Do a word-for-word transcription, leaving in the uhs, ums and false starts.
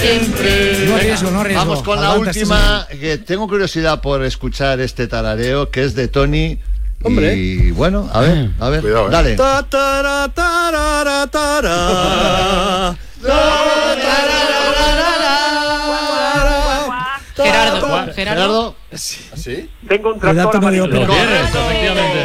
siempre. No arriesgo, no arriesgo. Vamos con la Aguanta este última, que tengo curiosidad por escuchar este tarareo, que es de Tony. Hombre. Y bueno, a ver, a ver, Cuidado, eh. dale. Ta, tara, tarara, tara. Gerardo, Gerardo. Gerardo. ¿Así? Tengo un Redacta tractor medio amarillo. ópera. Correcto, efectivamente.